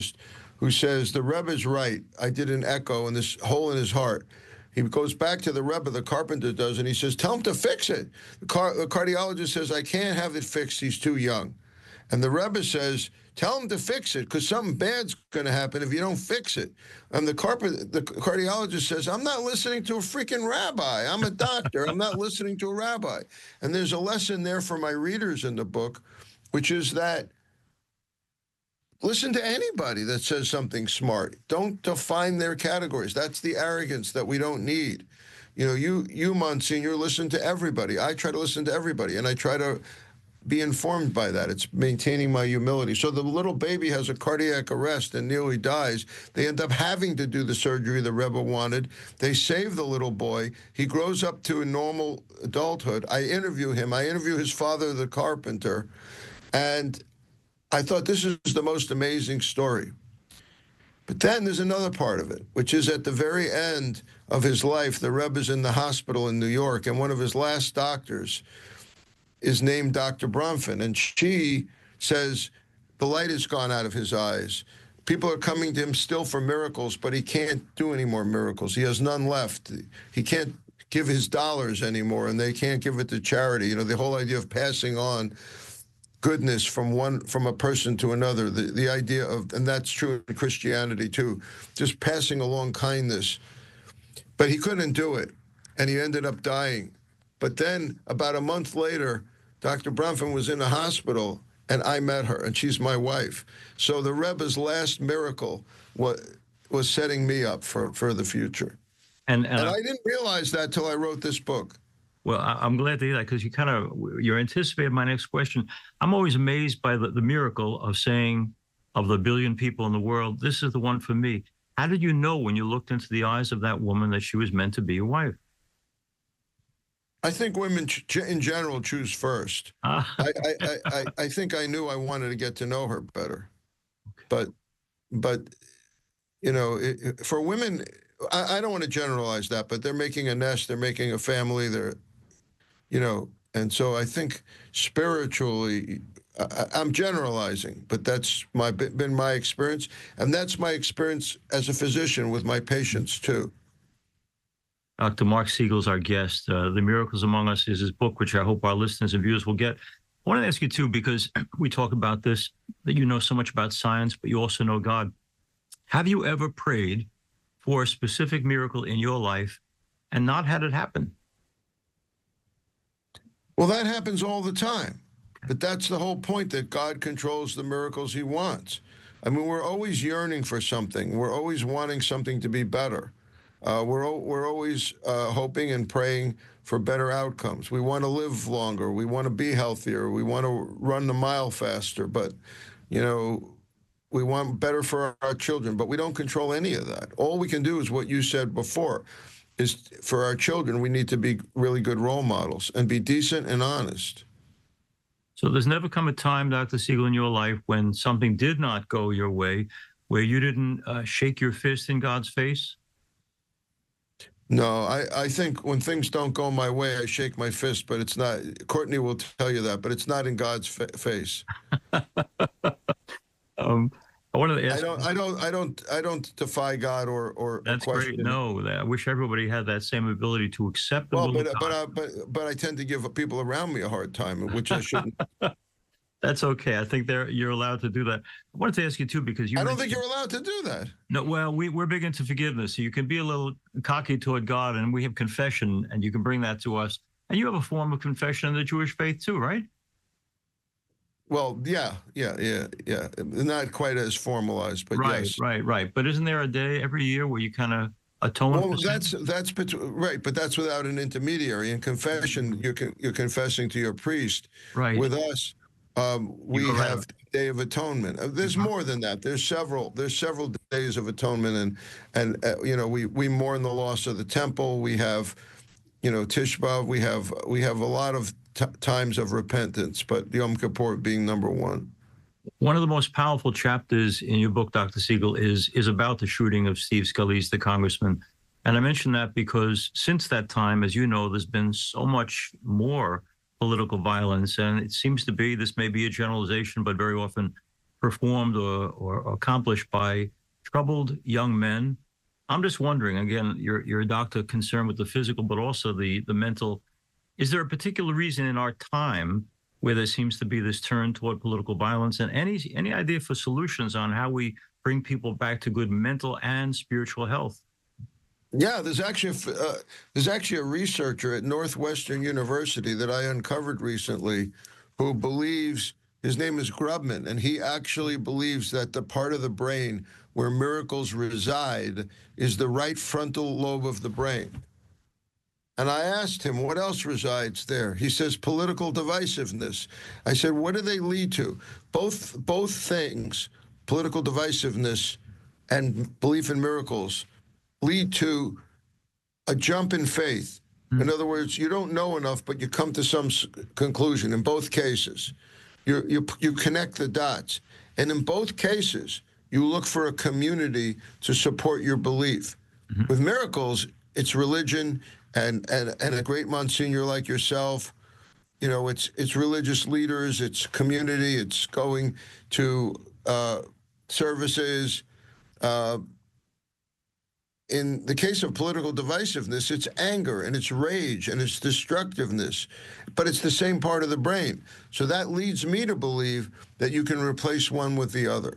who says the Rebbe's right. I did an echo in this hole in his heart. He goes back to the Rebbe, the carpenter does, and he says, tell him to fix it. The cardiologist says, I can't have it fixed. He's too young. And the Rebbe says, tell him to fix it because something bad's going to happen if you don't fix it. And the cardiologist says, I'm not listening to a freaking rabbi. I'm a doctor. I'm not listening to a rabbi. And there's a lesson there for my readers in the book, which is that listen to anybody that says something smart. Don't define their categories. That's the arrogance that we don't need. You know, you Monsignor, listen to everybody. I try to listen to everybody, and I try to be informed by that. It's maintaining my humility. So the little baby has a cardiac arrest and nearly dies. They end up having to do the surgery the Rebbe wanted. They save the little boy. He grows up to a normal adulthood. I interview him. I interview his father, the carpenter, and I thought this is the most amazing story. But then there's another part of it, which is at the very end of his life, the Rebbe's in the hospital in New York, and one of his last doctors is named Dr. Bronfman, and she says the light has gone out of his eyes. People are coming to him still for miracles, but he can't do any more miracles. He has none left. He can't give his dollars anymore, and they can't give it to charity. You know, the whole idea of passing on goodness from a person to another, the idea of, and that's true in Christianity too, just passing along kindness. But he couldn't do it, and he ended up dying. But then about a month later, Dr. Bronfman was in the hospital, and I met her, and she's my wife. So the Rebbe's last miracle was setting me up for the future. And I didn't realize that till I wrote this book. Well, I'm glad to hear that because you're anticipating my next question. I'm always amazed by the miracle of saying, of the billion people in the world, this is the one for me. How did you know when you looked into the eyes of that woman that she was meant to be your wife? I think women in general choose first. I think I knew I wanted to get to know her better. Okay. But you know, for women, I don't want to generalize that, but they're making a nest, they're making a family, you know, and so I think spiritually, I'm generalizing, but that's been my experience, and that's my experience as a physician with my patients too. Dr. Mark Siegel's our guest. The Miracles Among Us is his book, which I hope our listeners and viewers will get. I want to ask you too, because we talk about this, that you know so much about science, but you also know God. Have you ever prayed for a specific miracle in your life and not had it happen? Well, that happens all the time. But that's the whole point, that God controls the miracles he wants. I mean, we're always yearning for something. We're always wanting something to be better. We're always hoping and praying for better outcomes. We want to live longer. We want to be healthier. We want to run the mile faster. But, you know, we want better for our children. But we don't control any of that. All we can do is what you said before, is for our children, we need to be really good role models and be decent and honest. So there's never come a time, Dr. Siegel, in your life when something did not go your way, where you didn't shake your fist in God's face? No, I think when things don't go my way, I shake my fist, but it's not. Courtney will tell you that, but it's not in God's face. I wanted to ask. I don't defy God or That's question. Great. No, I wish everybody had that same ability to accept the will of God. But I tend to give people around me a hard time, which I shouldn't. That's okay. I think you're allowed to do that. I wanted to ask you too, because I don't think you're allowed to do that. No, well, we're big into forgiveness, so you can be a little cocky toward God, and we have confession, and you can bring that to us. And you have a form of confession in the Jewish faith too, right? Well, yeah. Not quite as formalized, but yes. Right. But isn't there a day every year where you kind of atone? Well, that's right, but that's without an intermediary. In confession, you're confessing to your priest. Right. With us, we have Day of Atonement. There's more than that. There's several days of atonement, and you know, we mourn the loss of the temple. We have, you know, Tisha B'Av. We have a lot of times of repentance, but Yom Kippur being number one. One of the most powerful chapters in your book, Dr. Siegel, is about the shooting of Steve Scalise, the congressman. And I mention that because since that time, as you know, there's been so much more political violence, and it seems to be, this may be a generalization, but very often performed or accomplished by troubled young men. I'm just wondering, again, you're a doctor concerned with the physical, but also the mental. Is there a particular reason in our time where there seems to be this turn toward political violence, and any idea for solutions on how we bring people back to good mental and spiritual health? Yeah, there's actually a researcher at Northwestern University that I uncovered recently who believes, his name is Grubman, and he actually believes that the part of the brain where miracles reside is the right frontal lobe of the brain. And I asked him, what else resides there? He says, political divisiveness. I said, what do they lead to? Both things, political divisiveness and belief in miracles, lead to a jump in faith. In other words, you don't know enough, but you come to some conclusion. In both cases, you connect the dots. And in both cases, you look for a community to support your belief. With miracles, it's religion and a great Monsignor like yourself. You know, it's religious leaders, it's community, it's going to services. In the case of political divisiveness, it's anger and it's rage and it's destructiveness, but it's the same part of the brain. So that leads me to believe that you can replace one with the other.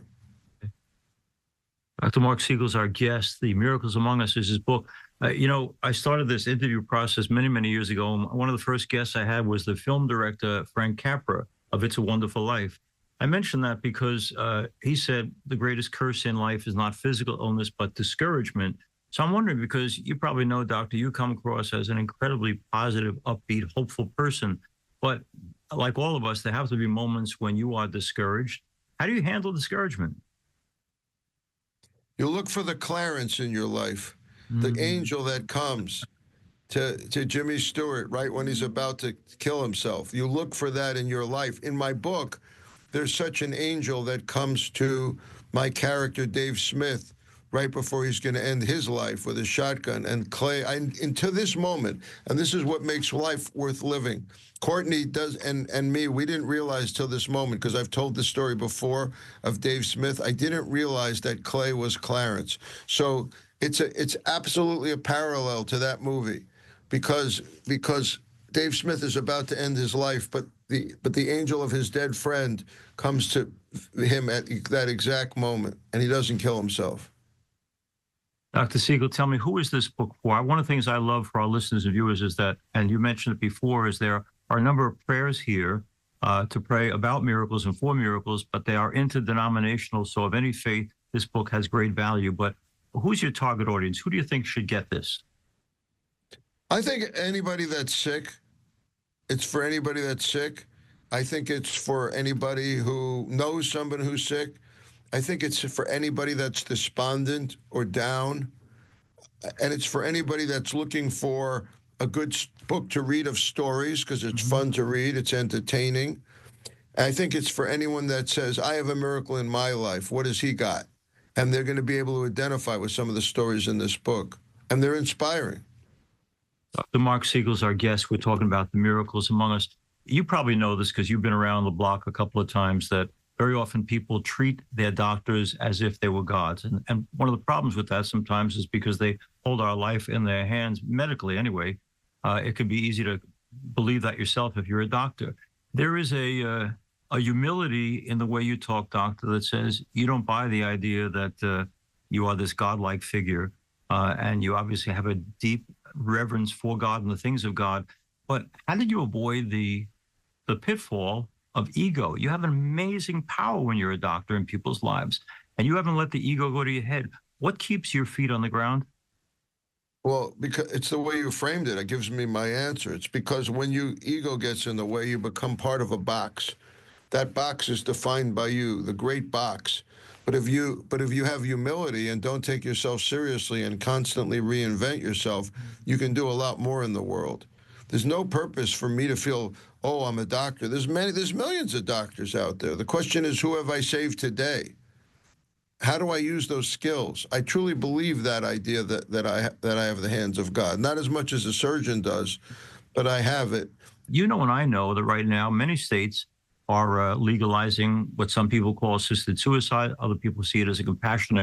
Dr. Mark Siegel is our guest. The Miracles Among Us is his book. I started this interview process many, many years ago. One of the first guests I had was the film director, Frank Capra, of It's a Wonderful Life. I mentioned that because he said the greatest curse in life is not physical illness, but discouragement. So I'm wondering, because you probably know, Doctor, you come across as an incredibly positive, upbeat, hopeful person. But like all of us, there have to be moments when you are discouraged. How do you handle discouragement? You look for the Clarence in your life, the angel that comes to Jimmy Stewart right when he's about to kill himself. You look for that in your life. In my book, there's such an angel that comes to my character, Dave Smith, right before he's going to end his life with a shotgun. And Clay, and to this moment, and this is what makes life worth living. Courtney does, and me, we didn't realize till this moment, because I've told this story before of Dave Smith. I didn't realize that Clay was Clarence. So it's absolutely a parallel to that movie, because Dave Smith is about to end his life, but the angel of his dead friend comes to him at that exact moment, and he doesn't kill himself. Dr. Siegel, tell me, who is this book for? One of the things I love for our listeners and viewers is that, and you mentioned it before, is there are a number of prayers here to pray about miracles and for miracles, but they are interdenominational. So of any faith, this book has great value. But who's your target audience? Who do you think should get this? I think anybody that's sick. It's for anybody that's sick. I think it's for anybody who knows somebody who's sick. I think it's for anybody that's despondent or down. And it's for anybody that's looking for a good book to read of stories, because it's fun to read, it's entertaining. And I think it's for anyone that says, I have a miracle in my life. What has he got? And they're going to be able to identify with some of the stories in this book. And they're inspiring. Dr. Mark Siegel is our guest. We're talking about the miracles among us. You probably know this because you've been around the block a couple of times, that very often people treat their doctors as if they were gods. And one of the problems with that sometimes is because they hold our life in their hands, medically anyway. It could be easy to believe that yourself if you're a doctor. There is a humility in the way you talk, doctor, that says you don't buy the idea that you are this godlike figure, and you obviously have a deep reverence for God and the things of God. But how did you avoid the pitfall of ego? You have an amazing power when you're a doctor in people's lives, and you haven't let the ego go to your head. What keeps your feet on the ground? Well, because it's the way you framed it. It gives me my answer. It's because when ego gets in the way, you become part of a box. That box is defined by you, the great box. But if you have humility and don't take yourself seriously and constantly reinvent yourself, you can do a lot more in the world. There's no purpose for me to feel, oh, I'm a doctor. There's millions of doctors out there. The question is, who have I saved today? How do I use those skills? I truly believe that idea that I have the hands of God. Not as much as a surgeon does, but I have it. You know, and I know that right now, many states are legalizing what some people call assisted suicide. Other people see it as a compassionate